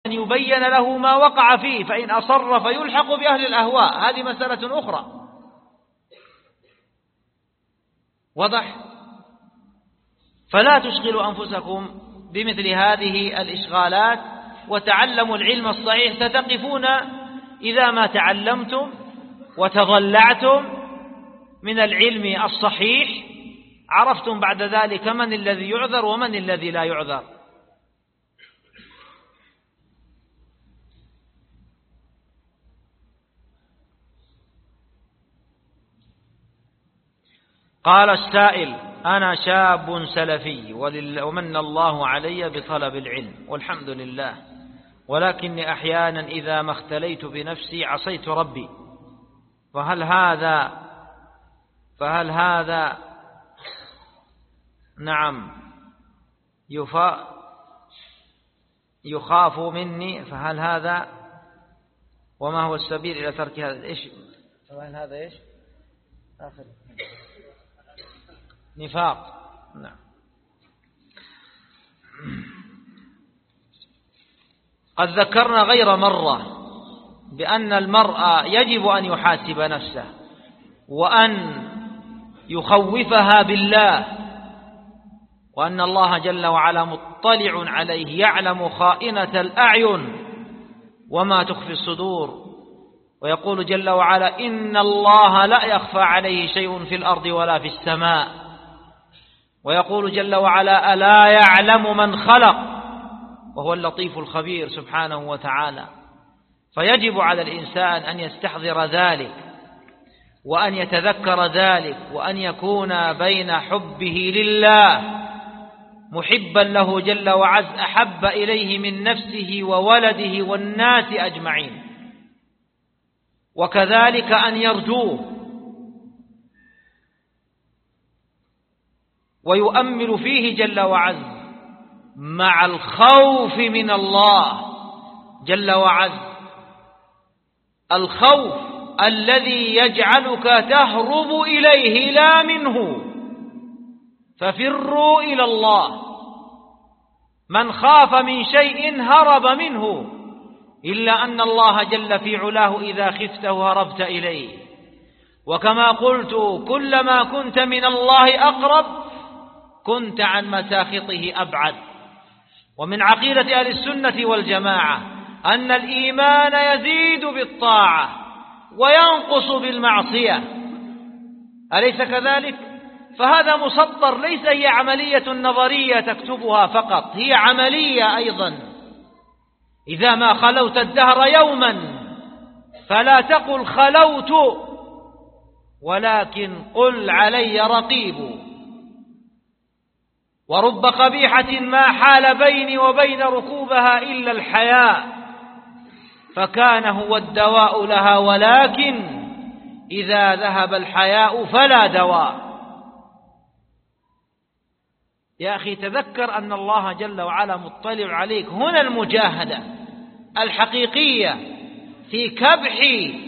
أن يبين له ما وقع فيه، فإن أصر فيلحق بأهل الأهواء، هذه مسألة أخرى. واضح؟ فلا تشغلوا أنفسكم بمثل هذه الإشغالات، وتعلموا العلم الصحيح. ستقفون إذا ما تعلمتم وتضلعتم من العلم الصحيح، عرفتم بعد ذلك من الذي يعذر ومن الذي لا يعذر. قال السائل: أنا شاب سلفي ومن الله علي بطلب العلم والحمد لله، ولكني أحيانا إذا ما اختليت بنفسي عصيت ربي، فهل هذا نعم يخاف مني؟ فهل هذا وما هو السبيل إلى ترك هذا؟ إيش هذا؟ إيش آخر نفاق. نعم. قد ذكرنا غير مرة بأن المرء يجب أن يحاسب نفسه وأن يخوفها بالله، وأن الله جل وعلا مطلع عليه، يعلم خائنة الأعين وما تخفي الصدور. ويقول جل وعلا: إن الله لا يخفى عليه شيء في الأرض ولا في السماء. ويقول جل وعلا: ألا يعلم من خلق وهو اللطيف الخبير سبحانه وتعالى. فيجب على الإنسان أن يستحضر ذلك وأن يتذكر ذلك، وأن يكون بين حبه لله محبا له جل وعز، أحب إليه من نفسه وولده والناس أجمعين، وكذلك أن يرجوه ويؤمل فيه جل وعز مع الخوف من الله جل وعز، الخوف الذي يجعلك تهرب إليه لا منه. ففروا إلى الله، من خاف من شيء هرب منه، إلا أن الله جل في علاه إذا خفته هربت إليه. وكما قلت: كلما كنت من الله أقرب كنت عن مساخطه أبعد. ومن عقيدة أهل السنة والجماعة أن الإيمان يزيد بالطاعة وينقص بالمعصية، أليس كذلك؟ فهذا مسطر، ليس هي عملية نظرية تكتبها فقط، هي عملية أيضا. إذا ما خلوت الدهر يوما فلا تقل خلوت، ولكن قل علي رقيب. ورب قبيحة ما حال بيني وبين ركوبها إلا الحياء، فكان هو الدواء لها، ولكن إذا ذهب الحياء فلا دواء. يا أخي تذكر أن الله جل وعلا مطلع عليك. هنا المجاهدة الحقيقية في كبح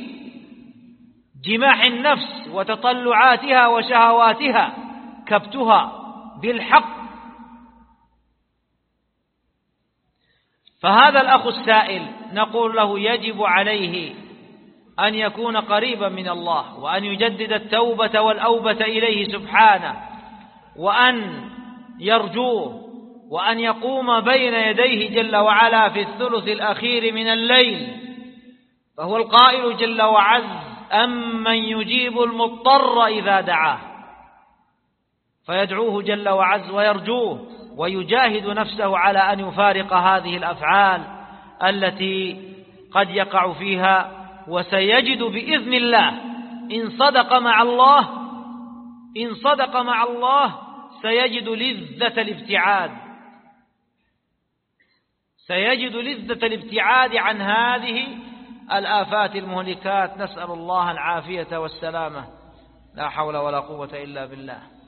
جماح النفس وتطلعاتها وشهواتها، كبتها بالحق. فهذا الأخ السائل نقول له: يجب عليه أن يكون قريبا من الله، وأن يجدد التوبة والأوبة إليه سبحانه، وأن يرجوه، وأن يقوم بين يديه جل وعلا في الثلث الأخير من الليل. فهو القائل جل وعز: أمن يجيب المضطر إذا دعاه. فيدعوه جل وعز ويرجوه، ويجاهد نفسه على أن يفارق هذه الأفعال التي قد يقع فيها، وسيجد بإذن الله إن صدق مع الله سيجد لذة الابتعاد، سيجد لذة الابتعاد عن هذه الآفات المهلكات. نسأل الله العافية والسلامة، لا حول ولا قوة إلا بالله.